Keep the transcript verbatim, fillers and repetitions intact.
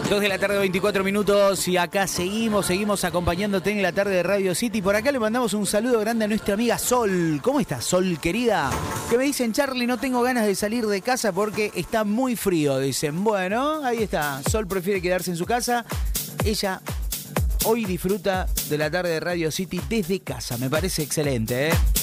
dos de la tarde, veinticuatro minutos, y acá seguimos, seguimos acompañándote en la tarde de Radio City. Por acá le mandamos un saludo grande a nuestra amiga Sol. ¿Cómo estás, Sol, querida? Que me dicen, Charlie, no tengo ganas de salir de casa porque está muy frío. Dicen, bueno, ahí está. Sol prefiere quedarse en su casa. Ella hoy disfruta de la tarde de Radio City desde casa. Me parece excelente, ¿eh?